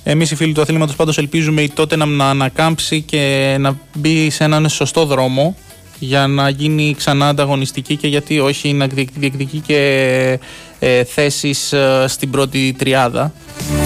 Εμείς οι φίλοι του αθλήματος πάντως ελπίζουμε η Tottenham να ανακάμψει και να μπει σε έναν σωστό δρόμο για να γίνει ξανά ανταγωνιστική και γιατί όχι να διεκδικεί και θέσεις στην πρώτη τριάδα.